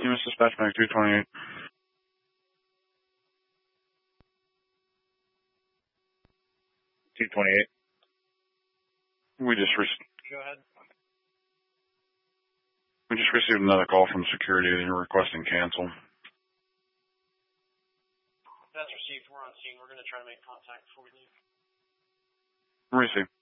Unimus Dispatch Mag 228. We just Go ahead. We just received another call from security that you're requesting cancel. That's received. We're on scene. We're going to try to make contact before we leave. Receive.